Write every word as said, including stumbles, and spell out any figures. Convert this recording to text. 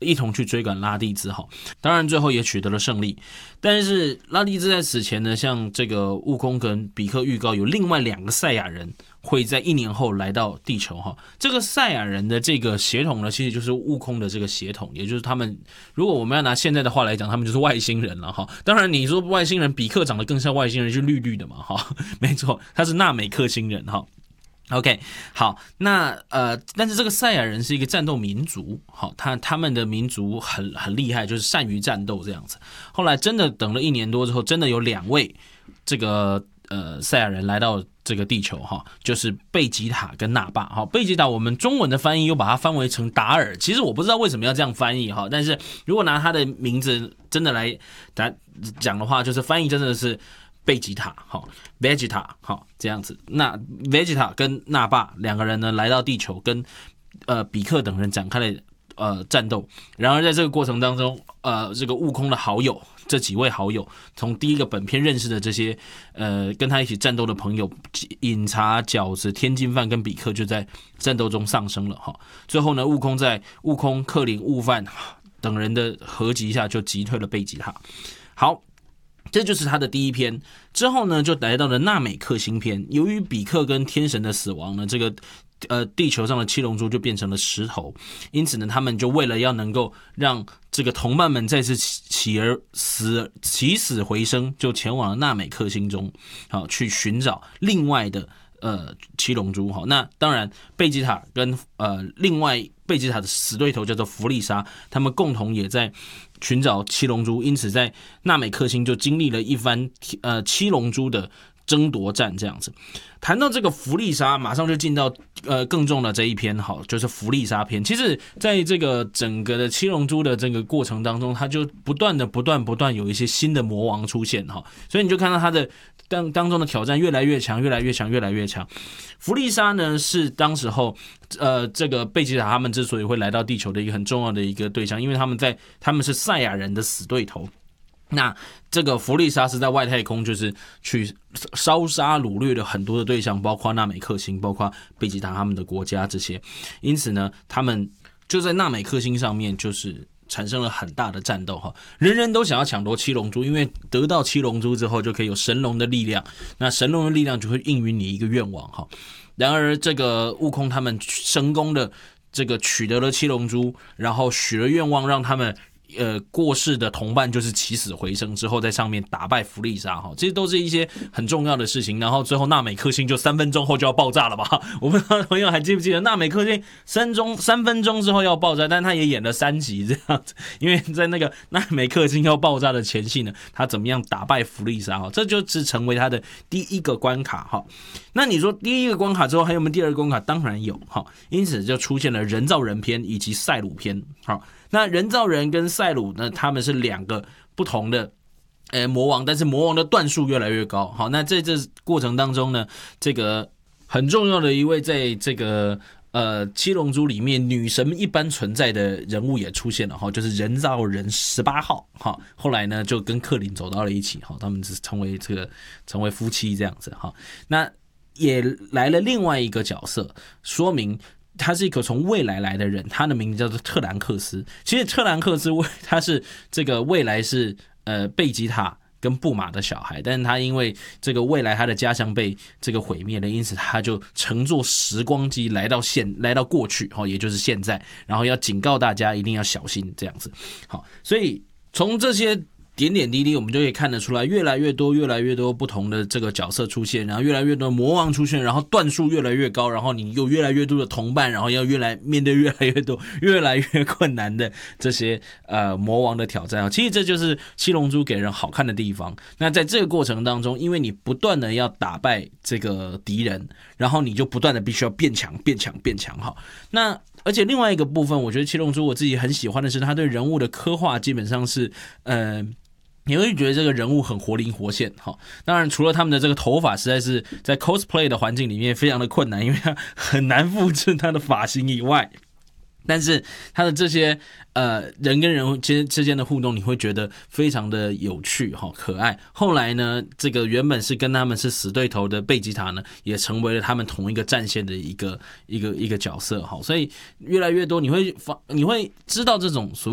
一同去追赶拉蒂兹哈。当然最后也取得了胜利，但是拉蒂兹在此前呢，像这个悟空跟比克预告有另外两个赛亚人会在一年后来到地球哈。这个赛亚人的这个血统呢，其实就是悟空的这个血统，也就是他们，如果我们要拿现在的话来讲，他们就是外星人了哈。当然你说外星人，比克长得更像外星人，就绿绿的嘛哈，没错，他是纳美克星人哈。OK， 好，那呃，但是这个赛亚人是一个战斗民族，好，他他们的民族很很厉害，就是善于战斗这样子。后来真的等了一年多之后，真的有两位这个呃赛亚人来到这个地球哈，就是贝吉塔跟纳巴哈。贝吉塔我们中文的翻译又把它翻为成达尔，其实我不知道为什么要这样翻译哈，但是如果拿他的名字真的来讲的话，就是翻译真的是贝吉塔，好 ，Vegeta， 好，这样子。那 Vegeta 跟纳巴两个人呢，来到地球，跟呃比克等人展开了呃战斗。然而在这个过程当中，呃，这个悟空的好友，这几位好友，从第一个本片认识的这些呃跟他一起战斗的朋友，饮茶、饺子、天津饭跟比克就在战斗中丧生了哈。最后呢，悟空在悟空、克林、悟饭等人的合击下，就击退了贝吉塔。好。这就是他的第一篇，之后呢，就来到了纳美克星篇。由于比克跟天神的死亡呢，这个呃地球上的七龙珠就变成了石头，因此呢，他们就为了要能够让这个同伴们再次起而死起死回生，就前往了纳美克星中，好去寻找另外的呃七龙珠。好，那当然贝吉塔跟呃另外贝吉塔的死对头叫做弗利莎，他们共同也在寻找七龙珠，因此在纳美克星就经历了一番呃七龙珠的争夺战这样子。谈到这个弗利莎，马上就进到呃更重的这一篇，好，就是弗利莎篇。其实在这个整个的七龙珠的这个过程当中，它就不断的不断不断有一些新的魔王出现哈，所以你就看到它的当当中的挑战越来越强，越来越强，越来越强。弗利莎呢是当时候呃这个贝吉塔他们之所以会来到地球的一个很重要的一个对象，因为他们在他们是赛亚人的死对头。那这个弗利莎是在外太空，就是去烧杀掳掠了很多的对象，包括纳美克星，包括贝吉塔他们的国家这些。因此呢，他们就在纳美克星上面就是产生了很大的战斗哈，人人都想要抢夺七龙珠，因为得到七龙珠之后就可以有神龙的力量，那神龙的力量就会应允你一个愿望哈。然而这个悟空他们成功的这个取得了七龙珠，然后许了愿望，让他们呃，过世的同伴就是起死回生之后，在上面打败弗利莎哈，这些都是一些很重要的事情。然后最后纳美克星就三分钟后就要爆炸了吧？我不知道朋友还记不记得纳美克星三钟三分钟之后要爆炸，但他也演了三集这样子，因为在那个纳美克星要爆炸的前夕呢，他怎么样打败弗利莎哈，这就是成为他的第一个关卡哈。那你说第一个关卡之后还有没有第二个关卡？当然有哈，因此就出现了人造人篇以及赛鲁篇哈。那人造人跟赛鲁呢，他们是两个不同的呃魔王，但是魔王的段数越来越高。好，那在这过程当中呢，这个很重要的一位在这个呃七龙珠里面女神一般存在的人物也出现了哈，就是人造人十八号哈。后来呢，就跟克林走到了一起哈，他们是成为这个成为夫妻这样子哈。那也来了另外一个角色，说明他是一个从未来来的人，他的名字叫做特兰克斯。其实特兰克斯他是这个未来是呃贝吉塔跟布玛的小孩，但是他因为这个未来他的家乡被这个毁灭了，因此他就乘坐时光机来到现来到过去，也就是现在，然后要警告大家一定要小心这样子。好，所以从这些点点滴滴我们就可以看得出来，越来越多越来越多不同的这个角色出现，然后越来越多的魔王出现，然后段数越来越高，然后你有越来越多的同伴，然后要越来面对越来越多越来越困难的这些呃魔王的挑战。其实这就是七龙珠给人好看的地方。那在这个过程当中，因为你不断的要打败这个敌人，然后你就不断的必须要变强变强变强哈。那而且另外一个部分，我觉得七龙珠我自己很喜欢的是他对人物的刻画基本上是呃你会觉得这个人物很活灵活现哈。当然除了他们的这个头发实在是在 cosplay 的环境里面非常的困难，因为他很难复制他的发型以外，但是他的这些呃人跟人之间的互动，你会觉得非常的有趣哈，可爱。后来呢，这个原本是跟他们是死对头的贝吉塔呢，也成为了他们同一个战线的一个一个一个角色哈。所以越来越多你会你会知道这种所谓